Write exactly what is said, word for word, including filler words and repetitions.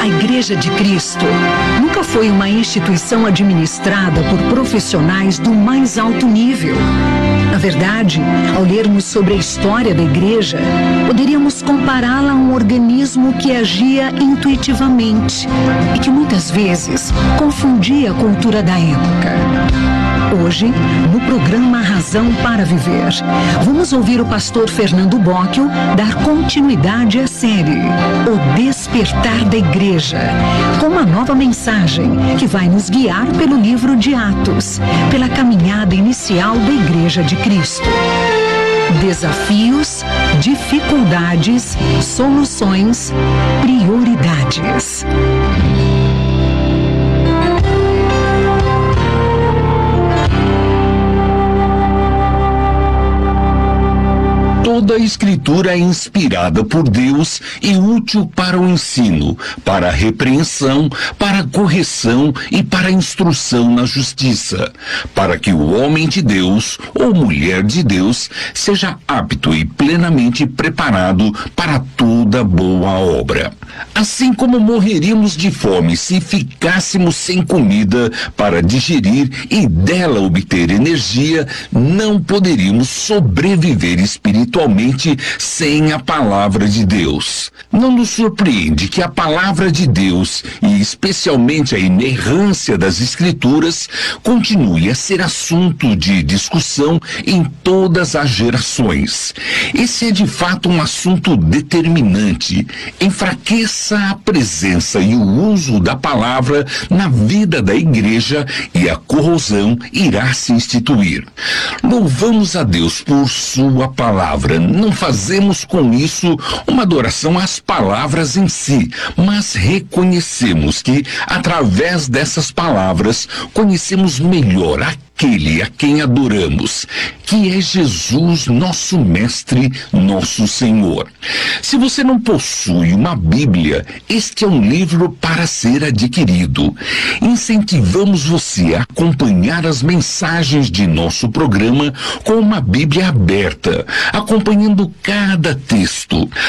A Igreja de Cristo nunca foi uma instituição administrada por profissionais do mais alto nível. Na verdade, ao lermos sobre a história da Igreja, poderíamos compará-la a um organismo que agia intuitivamente e que muitas vezes confundia a cultura da época. Hoje, no programa Razão para Viver, vamos ouvir o pastor Fernando Bocchio dar continuidade à série O Despertar da Igreja, com uma nova mensagem que vai nos guiar pelo livro de Atos, pela caminhada inicial da Igreja de Cristo. Desafios, dificuldades, soluções, prioridades. Toda a Escritura é inspirada por Deus e útil para o ensino, para a repreensão, para a correção e para a instrução na justiça, para que o homem de Deus ou mulher de Deus seja apto e plenamente preparado para toda boa obra. Assim como morreríamos de fome se ficássemos sem comida para digerir e dela obter energia, não poderíamos sobreviver espiritualmente sem a palavra de Deus. Não nos surpreende que a palavra de Deus, e especialmente a inerrância das Escrituras, continue a ser assunto de discussão em todas as gerações. Esse é de fato um assunto determinante. Enfraqueça a presença e o uso da palavra na vida da igreja e a corrosão irá se instituir. Louvamos a Deus por sua palavra. Não fazemos com isso uma adoração às palavras em si, mas reconhecemos que, através dessas palavras, conhecemos melhor aquele a quem adoramos, que é Jesus, nosso Mestre, nosso Senhor. Se você não possui uma Bíblia, este é um livro para ser adquirido. Incentivamos você a acompanhar as mensagens de nosso programa com uma Bíblia aberta, acompanhando cada texto.